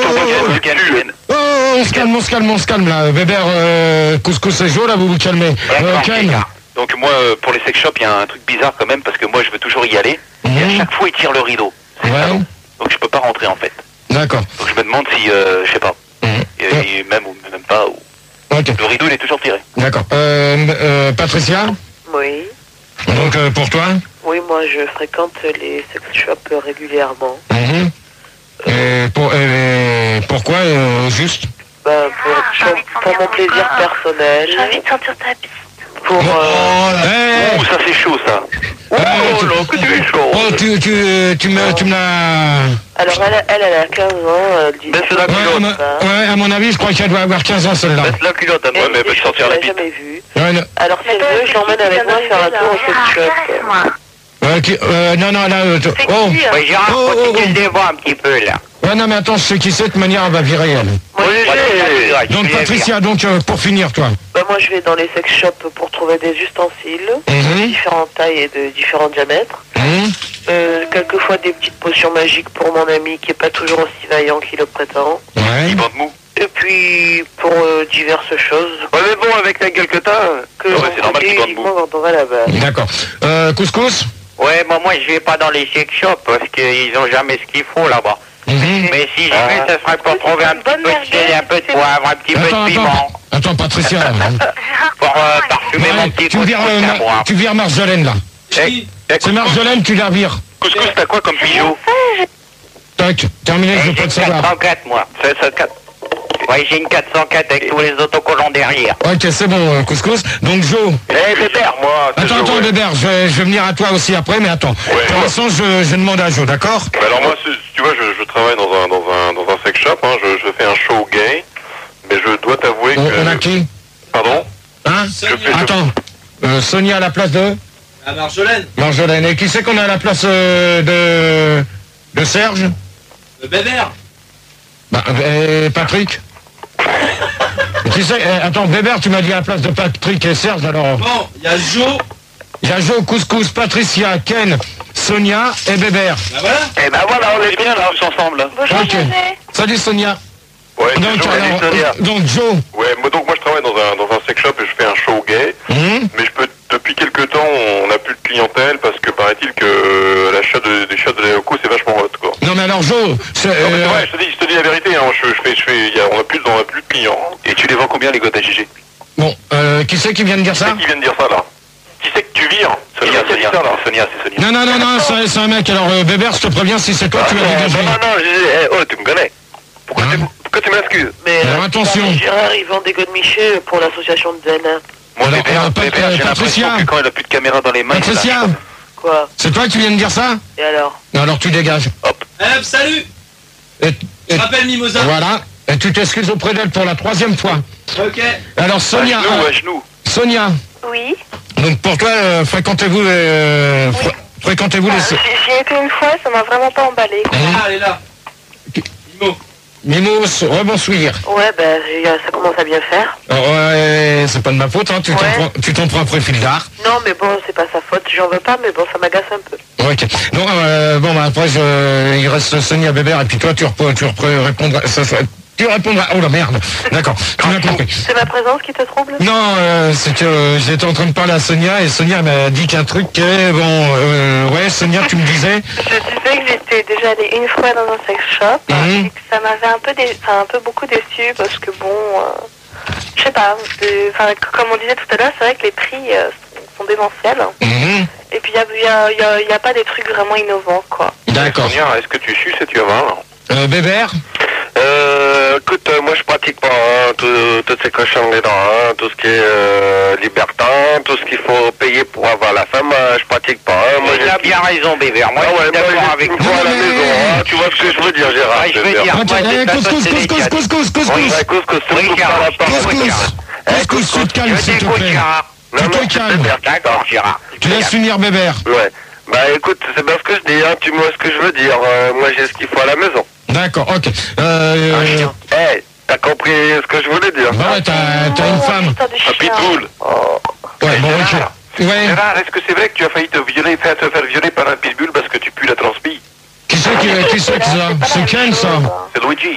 On se calme là. Weber, Couscous et Joe, là, vous vous calmez. Ken. Donc moi, pour les sex shops, il y a un truc bizarre quand même, parce que moi, je veux toujours y aller. Et à chaque fois, ils tirent le rideau. Ouais. Donc je peux pas rentrer en fait. D'accord. Donc je me demande si, je sais pas, et même ou même pas. Ok. Le rideau, il est toujours tiré. D'accord. Patricia. Oui. Donc pour toi. Oui, moi je fréquente les sex shops régulièrement. Pourquoi juste Pour mon plaisir personnel. J'ai envie de sentir ta bite. Pour Ouh, ça c'est chaud ça. Oh là, que tu es chaud. Tu me l'as... Alors elle a 15 ans, elle dit... Baisse la culotte. Ouais, à mon avis, je crois qu'elle doit avoir 15 ans celle-là. Baisse la culotte à moi, mais elle va sortir la Je l'ai bite. jamais vue. Ouais, Alors si elle veut, je l'emmène avec moi faire un tour au sex shop. non, là... Oh. Ouais, Gérard, faut que tu le dévoies un petit peu, là. Ouais, non, mais attends, je sais qui c'est, de toute manière, elle va virer, elle. Donc, Patricia, pour finir, toi. Moi, je vais dans les sex shops pour trouver des ustensiles de différentes tailles et de différents diamètres. Quelquefois, des petites potions magiques pour mon ami qui est pas toujours aussi vaillant qu'il le prétend. Ouais. Et puis, pour diverses choses. Ouais, mais bon, avec la gueule que t'as... c'est normal qu'il bande mou. Quand on va là-bas. D'accord. Couscous. Ouais, moi je vais pas dans les sex shops parce qu'ils ont jamais ce qu'il faut là-bas. Mais si je vais, ce serait pour trouver un petit peu de sel, un peu de poivre, un petit peu de piment. Attends, Patricia. Pour parfumer mon petit coup de moi. Tu vires Marjolaine, là. C'est Marjolaine, tu la vires. Couscous, t'as quoi comme bijou? Tac, terminé, je veux pas J'ai te savoir. 404, moi. 404. Ouais, j'ai une 404 avec tous les autocollants derrière. Ok, c'est bon, Couscous. Donc, Joe. Bébert, moi. Attends, Bébert, je vais venir à toi aussi après, mais attends. Pour l'instant, je demande à Joe, d'accord? Alors moi, tu vois, je travaille dans un sex shop, hein, je fais un show gay, mais je dois t'avouer que... On a qui? Pardon? Hein? Attends, Sonia à la place de? À Marjolaine. Marjolaine. Et qui c'est qu'on a à la place de Serge? Bébert. Patrick? Qui c'est? Attends, Bébert, tu m'as dit à la place de Patrick et Serge, alors... Bon, il y a Joe. Il y a Joe, Couscous, Patricia, Ken, Sonia et Bébert. Bah voilà. Eh ben voilà, on est bien là, tous ensemble. Bonjour, Ok. Salut Sonia. Ouais, Donc Joe. Ouais, donc moi je travaille dans un sex shop et je fais un show gay, mais depuis quelques temps, on n'a plus de clientèle parce que paraît-il que l'achat des chats de Léoco c'est vachement hot, quoi. Non mais alors Joe, c'est vrai, je te dis la vérité, hein, on n'a plus de clients. Et tu les vends combien les gottes à GG? Bon, qui c'est qui vient de dire ça? Qui vient de dire ça là? Qui c'est que tu vires? Sonia, c'est Sonia. Non, c'est un mec. Alors Bébert, je te préviens, si c'est toi, tu vas dégager. Non, tu me connais. Pourquoi tu m'excuses? Mais alors attention. Gérard, il vend des godemichés pour l'association de Zen. Moi, Bébert, j'ai l'impression que quand il a plus de caméra dans les mains... Patricia. Quoi? C'est toi qui viens de dire ça? Et alors? Alors tu dégages. Hop. Salut. Je m'appelle Mimosa. Voilà. Et tu t'excuses auprès d'elle pour la 3e fois. Ok. Alors Sonia. À genoux. Sonia. Oui. Donc pour toi, fréquentez-vous les... J'y ai été une fois, ça m'a vraiment pas emballé. Ah, elle est là. Mimo. Mimos, rebonsoir. Ouais, ça commence à bien faire. Ouais, c'est pas de ma faute, hein. Tu t'en prends un profil d'art. Non, mais bon, c'est pas sa faute, j'en veux pas, mais bon, ça m'agace un peu. Ok. Donc, après, il reste Sonia Bébert, et puis toi, tu répondras... Tu répondras... Oh la merde. D'accord, tu m'as compris. C'est ma présence qui te trouble? Non, c'est que j'étais en train de parler à Sonia, et Sonia m'a dit qu'un truc est... ouais, Sonia, tu me disais... Je disais que j'étais déjà allée une fois dans un sex shop, et que ça m'avait un peu beaucoup déçu, parce que bon... je sais pas, comme on disait tout à l'heure, c'est vrai que les prix sont démentiels. Et puis il y a pas des trucs vraiment innovants, quoi. D'accord. Sonia, est-ce que tu suces et tu avales? Bébert? Écoute, moi je pratique pas toutes ces cochonneries là, tout ce qui est libertin, tout ce qu'il faut payer pour avoir la femme, je pratique pas. Moi Il a bien raison, Bébert. Moi, je suis d'accord avec toi. à la maison, tu vois ce que je veux dire, Gérard? Je veux dire, Couscous, tu te calmes, s'il te plaît. Tu te calmes. D'accord, Gérard. Tu laisses finir Bébert. Ouais. Bah écoute, c'est bien ce que je dis, hein. Tu vois ce que je veux dire. Moi j'ai ce qu'il faut à la maison. D'accord, ok. T'as compris ce que je voulais dire? Ouais, t'as une femme. Un pitbull. Ouais, bon, ok. Ouais. Gérard, est-ce que c'est vrai que tu as failli te faire violer par un pitbull parce que tu pues la transpi? Qui c'est ça? C'est Ken, ça? C'est Luigi.